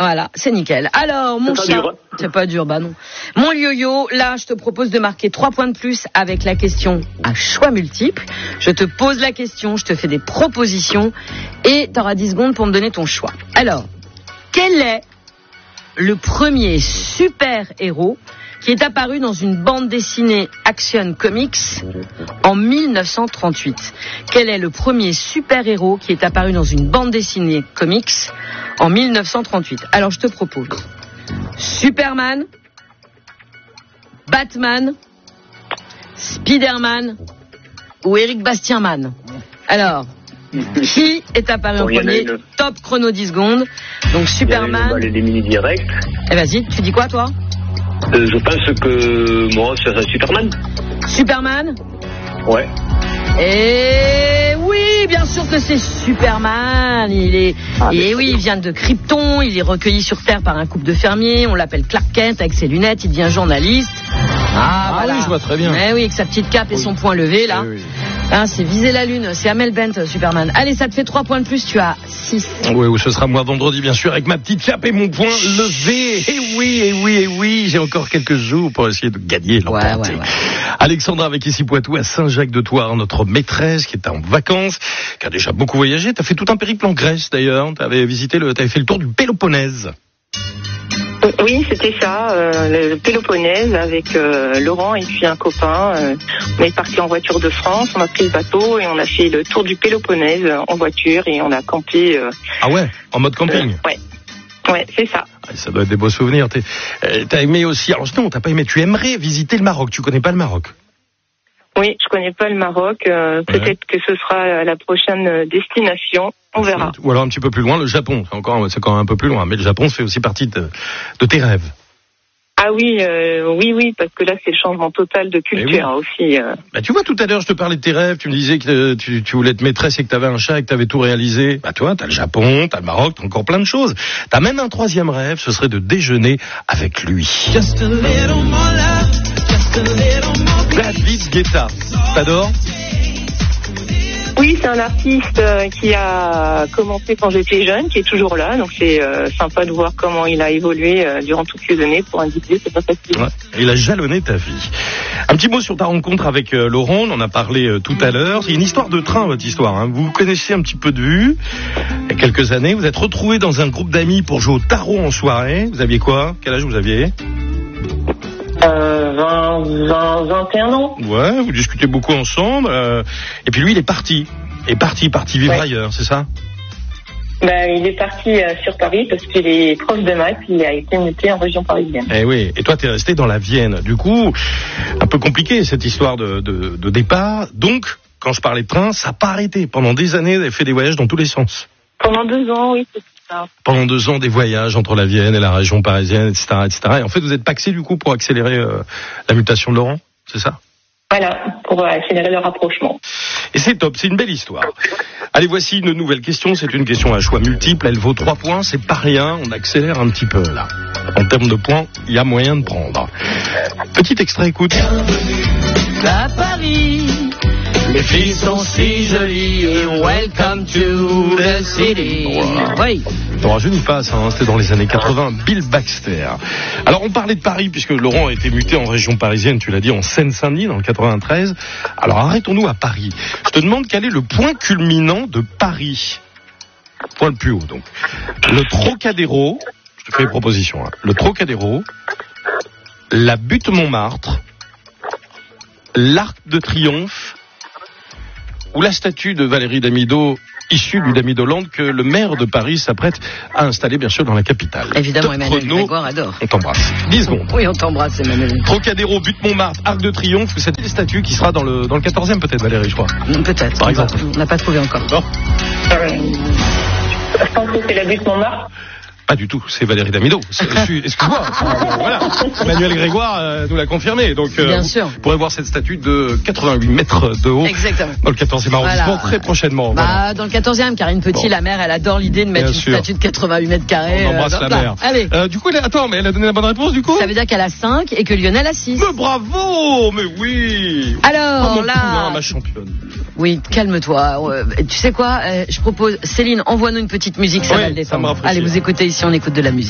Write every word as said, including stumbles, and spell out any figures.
Voilà, c'est nickel. Alors, mon c'est chat... dur. C'est pas dur, bah non. Mon yo-yo, là, je te propose de marquer trois points de plus avec la question à choix multiples. Je te pose la question, je te fais des propositions et t'auras dix secondes pour me donner ton choix. Alors, quel est le premier super-héros qui est apparu dans une bande dessinée Action Comics en mille neuf cent trente-huit. Quel est le premier super-héros qui est apparu dans une bande dessinée comics en mille neuf cent trente-huit? Alors je te propose Superman, Batman, Spider-Man ou Eric Bastienman. Alors, qui est apparu Bon, en il y en a premier? une. Top chrono dix secondes. Donc Superman. On va l'éliminer direct. Eh vas-y, tu dis quoi toi? Euh, je pense que moi, ce serait Superman. Superman? Ouais. Et oui, bien sûr que c'est Superman. Il est, Ah, et mais- oui, il vient de Krypton. Il est recueilli sur Terre par un couple de fermiers. On l'appelle Clark Kent avec ses lunettes. Il devient journaliste. Ah, voilà. oui, je vois très bien. Mais oui, avec sa petite cape et son poing levé là. Oui, oui. Hein, c'est viser la lune. C'est Amel Bent, Superman. Allez, ça te fait trois points de plus. Tu as six. Oui, ou ce sera moi vendredi, bien sûr, avec ma petite cape et mon poing levé. Et oui, et oui, et oui, j'ai encore quelques jours pour essayer de gagner l'emporter. Ouais, ouais, ouais. Alexandra avec ici Poitou à Saint-Jacques-de-Thouars, notre maîtresse qui est en vacances, qui a déjà beaucoup voyagé. T'as fait tout un périple en Grèce d'ailleurs. T'avais visité le, t'avais fait le tour du Péloponnèse. Oui, c'était ça, euh, le Péloponnèse avec euh, Laurent et puis un copain. Euh, on est parti en voiture de France, on a pris le bateau et on a fait le tour du Péloponnèse euh, en voiture et on a campé. Euh, Ah ouais, en mode camping. euh, ouais, ouais, c'est ça. Ah, ça doit être des beaux souvenirs. T'es, euh, t'as aimé aussi. Alors non, t'as pas aimé. Tu aimerais visiter le Maroc. Tu connais pas le Maroc. Oui, je connais pas le Maroc. Euh, Ouais. Peut-être que ce sera la prochaine euh, destination. On verra. Ou alors un petit peu plus loin, le Japon. C'est encore, c'est quand même un peu plus loin. Mais le Japon fait aussi partie de, de tes rêves. Ah oui, euh, oui, oui, parce que là c'est le changement total de culture hein, aussi. Euh. Bah, tu vois, tout à l'heure, je te parlais de tes rêves. Tu me disais que euh, tu, tu voulais être maîtresse et que t'avais un chat et que t'avais tout réalisé. Bah, toi, t'as le Japon, t'as le Maroc, t'as encore plein de choses. T'as même un troisième rêve, ce serait de déjeuner avec lui. David Guetta. T'adores? Oui, c'est un artiste euh, qui a commencé quand j'étais jeune, qui est toujours là, donc c'est euh, sympa de voir comment il a évolué euh, durant toutes ces années. Pour un D J, c'est pas facile. Ouais, il a jalonné ta vie. Un petit mot sur ta rencontre avec euh, Laurent, on en a parlé euh, tout à l'heure. C'est une histoire de train, votre histoire. Hein. Vous vous connaissez un petit peu de vue. Il y a quelques années, vous êtes retrouvés dans un groupe d'amis pour jouer au tarot en soirée. Vous aviez quoi? Quel âge vous aviez? Euh, vingt, vingt, vingt et un ans. Ouais, vous discutez beaucoup ensemble. Euh, et puis lui, il est parti. Il est parti, parti vivre Ouais. ailleurs, c'est ça? Ben, il est parti euh, sur Paris parce qu'il est prof de maths, il a été muté en région parisienne. Eh oui, et toi t'es resté dans la Vienne. Du coup, un peu compliqué cette histoire de, de, de départ. Donc, quand je parlais de train, ça n'a pas arrêté. Pendant des années, vous avez fait des voyages dans tous les sens. Pendant deux ans, oui, c'est ça. Pendant deux ans, des voyages entre la Vienne et la région parisienne, et cetera, et cetera. Et en fait, vous êtes paxé du coup pour accélérer euh, la mutation de Laurent, c'est ça? Voilà, pour euh, accélérer le rapprochement. Et c'est top, c'est une belle histoire. Allez, voici une nouvelle question. C'est une question à choix multiple. Elle vaut trois points, c'est pas rien. On accélère un petit peu là. En termes de points, il y a moyen de prendre. Petit extrait, écoute. À Paris, les filles sont si jolies. Welcome to the city. Wow. Oui. Ne rajeunit pas ça, hein, c'était dans les années quatre-vingts, Bill Baxter. Alors on parlait de Paris, puisque Laurent a été muté en région parisienne, tu l'as dit, en Seine-Saint-Denis, dans le quatre-vingt-treize. Alors arrêtons-nous à Paris. Je te demande quel est le point culminant de Paris. Point le plus haut, donc. Le Trocadéro, je te fais les propositions, hein. Le Trocadéro, la butte Montmartre, l'Arc de Triomphe, ou la statue de Valérie Damido, issue du Damidoland, que le maire de Paris s'apprête à installer, bien sûr, dans la capitale. Évidemment, Top Emmanuel chrono. Grégoire adore. On t'embrasse. dix secondes. Oui, on t'embrasse, Emmanuel. Trocadéro, butte Montmartre, Arc de Triomphe, cette statue qui sera dans le, dans le quatorzième peut-être, Valérie, je crois. Peut-être. Par exemple. On n'a pas trouvé encore. Non, Euh, je pense que c'est la butte Montmartre. pas du tout, c'est Valérie Damido. C'est- je suis- Excuse-moi. Euh, voilà. Emmanuel Grégoire euh, nous l'a confirmé. Donc, euh, Bien vous sûr. pourrez voir cette statue de quatre-vingt-huit mètres de haut. Exactement. Dans le quatorzième arrondissement, Voilà. très prochainement. Bah, Voilà. dans le quatorzième, Karine Petit, Bon. la mère, elle adore l'idée de mettre Bien une sûr. statue de quatre-vingt-huit mètres carrés. On embrasse euh, la là. mère. Allez. Euh, du coup, elle a- attends, mais elle a donné la bonne réponse, du coup? Ça veut dire qu'elle a cinq et que Lionel a six. Mais bravo, mais oui. Alors, Oh, mon là. poulain, ma championne. Oui, calme-toi. Euh, tu sais quoi? euh, Je propose, Céline, envoie-nous une petite musique, ça Oui, va le ça me détendre. rafraîchit. Allez, vous écoutez ici, on écoute de la musique.